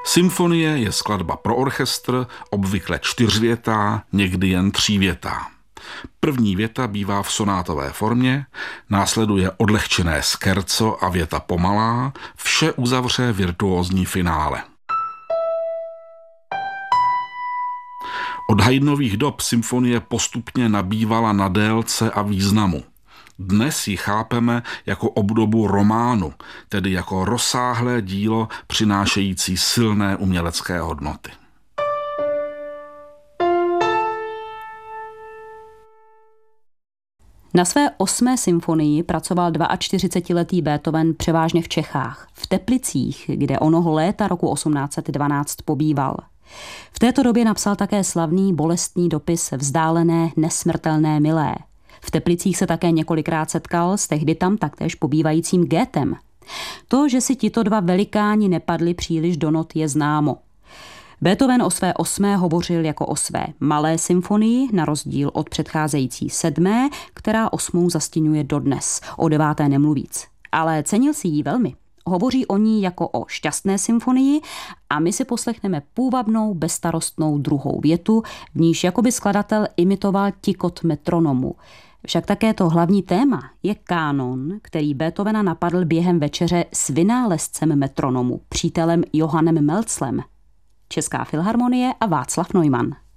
Symfonie je skladba pro orchestr, obvykle čtyřvětá, někdy jen třívětá. První věta bývá v sonátové formě, následuje odlehčené scherzo a věta pomalá, vše uzavře virtuózní finále. Od Haydnových dob symfonie postupně nabývala na délce a významu. Dnes ji chápeme jako obdobu románu, tedy jako rozsáhlé dílo přinášející silné umělecké hodnoty. Na své 8. symfonii pracoval 42letý Beethoven převážně v Čechách, v Teplicích, kde onoho léta roku 1812 pobýval. V této době napsal také slavný bolestný dopis Vzdálené nesmrtelné milé. V Teplicích se také několikrát setkal s tehdy tam taktéž pobývajícím Goethem. To, že si tito dva velikáni nepadli příliš do not, je známo. Beethoven o své 8. hovořil jako o své malé symfonii, na rozdíl od předcházející 7., která 8. zastěňuje dodnes, o 9. nemluvíc. Ale cenil si ji velmi. Hovoří o ní jako o šťastné symfonii a my si poslechneme půvabnou, bezstarostnou druhou větu, v níž jakoby skladatel imitoval tikot metronomu. Však také to hlavní téma je kánon, který Beethovena napadl během večeře s vynálezcem metronomu, přítelem Johannem Melzlem. Česká filharmonie a Václav Neumann.